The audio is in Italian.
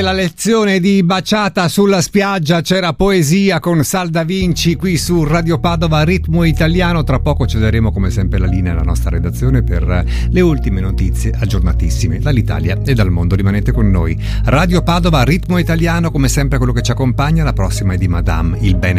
La lezione di Baciata sulla spiaggia, c'era poesia con Sal Da Vinci qui su Radio Padova Ritmo Italiano. Tra poco cederemo come sempre la linea alla nostra redazione per le ultime notizie aggiornatissime dall'Italia e dal mondo. Rimanete con noi. Radio Padova Ritmo Italiano, come sempre quello che ci accompagna. La prossima è di Madame, il bene